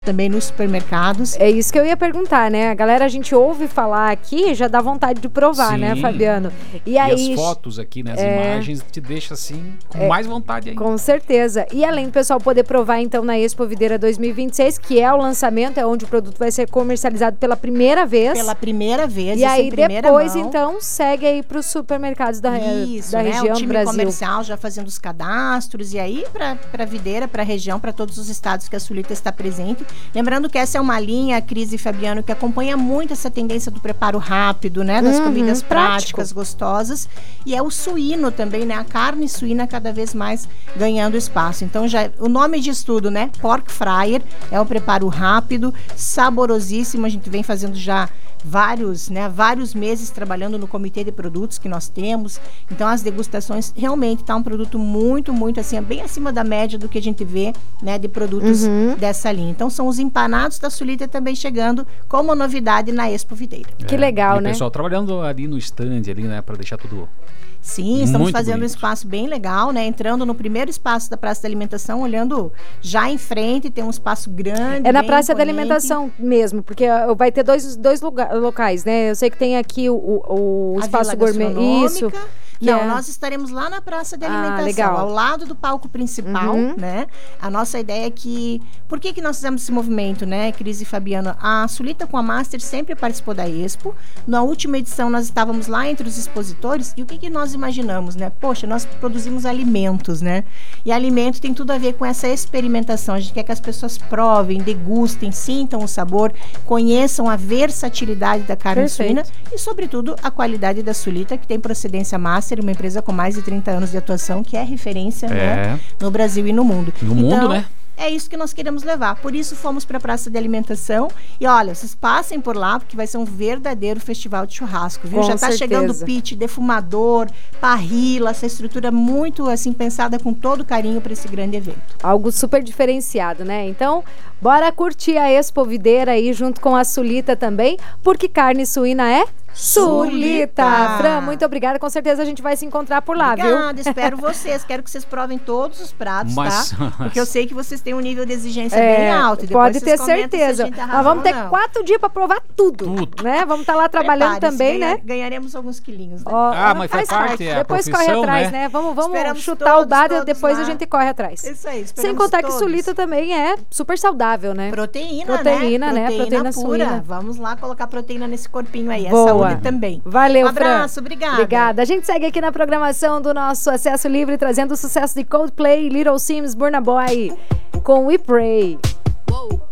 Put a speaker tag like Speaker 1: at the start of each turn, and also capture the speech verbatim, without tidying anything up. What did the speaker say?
Speaker 1: também nos supermercados.
Speaker 2: É isso que eu ia perguntar, né? A galera, a gente ouve falar aqui, já dá vontade de provar,
Speaker 3: Sim.
Speaker 2: né, Fabiano?
Speaker 3: E,
Speaker 2: e aí,
Speaker 3: as fotos aqui, né? As
Speaker 2: é,
Speaker 3: imagens te deixam assim, com
Speaker 2: é,
Speaker 3: mais vontade ainda.
Speaker 2: Com certeza. E além do pessoal poder provar, então, na Expo Videira dois mil e vinte e seis, que é o lançamento, é onde o produto vai ser comercializado pela primeira vez.
Speaker 1: Pela primeira vez.
Speaker 2: E aí, depois,
Speaker 1: mão.
Speaker 2: então, segue aí para os supermercados da,
Speaker 1: Isso,
Speaker 2: da
Speaker 1: né?
Speaker 2: região
Speaker 1: o time
Speaker 2: do Brasil.
Speaker 1: comercial já fazendo os cadastros. E aí, para a videira, para a região, para todos os estados que a Sulita está presente. Lembrando que essa é uma linha, Cris e Fabiano, que acompanha muito essa tendência do preparo rápido, né? Das
Speaker 2: uhum,
Speaker 1: comidas
Speaker 2: prático.
Speaker 1: práticas, gostosas. E é o suíno também, né? A carne suína cada vez mais ganhando espaço. Então, já o nome diz tudo, né? Pork Fryer é um preparo rápido, saborosíssimo. A gente vem fazendo já vários, né, vários meses trabalhando no comitê de produtos que nós temos. Então as degustações realmente tá um produto muito, muito assim, bem acima da média do que a gente vê, né, de produtos uhum. dessa linha. Então são os empanados da Sulita também chegando como novidade na Expo Videira.
Speaker 2: É, que legal,
Speaker 3: e
Speaker 2: né?
Speaker 3: O pessoal trabalhando ali no stand ali, né, para deixar tudo.
Speaker 1: Sim, estamos
Speaker 3: muito
Speaker 1: fazendo
Speaker 3: bonito.
Speaker 1: um espaço bem legal, né? Entrando no primeiro espaço da Praça da Alimentação, olhando já em frente, tem um espaço grande.
Speaker 2: É na Praça
Speaker 1: imponente.
Speaker 2: da Alimentação mesmo, porque vai ter dois, dois lugar, locais, né? Eu sei que tem aqui o, o, o espaço gourmet. Isso.
Speaker 1: Não,
Speaker 2: é.
Speaker 1: nós estaremos lá na Praça de Alimentação,
Speaker 2: ah, legal.
Speaker 1: ao lado do palco principal,
Speaker 2: uhum.
Speaker 1: né? A nossa ideia é que... Por que que nós fizemos esse movimento, né, Cris e Fabiano? A Sulita com a Master sempre participou da Expo. Na última edição, nós estávamos lá entre os expositores. E o que que nós imaginamos, né? Poxa, nós produzimos alimentos, né? E alimento tem tudo a ver com essa experimentação. A gente quer que as pessoas provem, degustem, sintam o sabor, conheçam a versatilidade da carne
Speaker 2: Perfeito.
Speaker 1: suína e, sobretudo, a qualidade da Sulita, que tem procedência Master, uma empresa com mais de trinta anos de atuação, que é referência
Speaker 3: é.
Speaker 1: né, no Brasil e no mundo.
Speaker 3: No
Speaker 1: então,
Speaker 3: mundo, né?
Speaker 1: É isso que nós queremos levar. Por isso fomos para a Praça de Alimentação. E olha, vocês passem por lá, porque vai ser um verdadeiro festival de churrasco, viu?
Speaker 2: Com
Speaker 1: Já está chegando pit, defumador, parrilla, essa estrutura muito assim pensada com todo carinho para esse grande evento.
Speaker 2: Algo super diferenciado, né? Então, bora curtir a Expo Videira aí junto com a Sulita também, porque carne suína é Sulita. Fran, muito obrigada. Com certeza a gente vai se encontrar por lá,
Speaker 1: Obrigada,
Speaker 2: viu?
Speaker 1: Obrigada, espero vocês. Quero que vocês provem todos os pratos,
Speaker 3: Mas...
Speaker 1: tá? Porque eu sei que vocês têm um nível de exigência
Speaker 2: é,
Speaker 1: bem alto.
Speaker 2: Pode ter certeza. Nós vamos ter
Speaker 1: não.
Speaker 2: quatro dias para provar tudo, tudo, né? Vamos estar tá lá trabalhando também,
Speaker 1: ganha,
Speaker 2: né?
Speaker 1: Ganharemos alguns quilinhos. Né?
Speaker 2: Oh,
Speaker 3: ah, mas faz parte, é
Speaker 2: depois corre atrás, né? né? Vamos, vamos chutar
Speaker 1: todos,
Speaker 2: o dado e depois
Speaker 1: lá.
Speaker 2: a gente corre atrás.
Speaker 1: Isso aí,
Speaker 2: sem contar todos. que Sulita também é super saudável, né?
Speaker 1: Proteína,
Speaker 2: proteína
Speaker 1: né?
Speaker 2: né? Proteína, proteína
Speaker 1: pura.
Speaker 2: Suína.
Speaker 1: Vamos lá colocar proteína nesse corpinho aí.
Speaker 2: Boa.
Speaker 1: É saúde também.
Speaker 2: Valeu,
Speaker 1: um abraço,
Speaker 2: Fran.
Speaker 1: obrigada.
Speaker 2: Obrigada. A gente segue aqui na programação do nosso Acesso Livre, trazendo o sucesso de Coldplay, Little Sims, Burna Boy, com We Pray. Uou.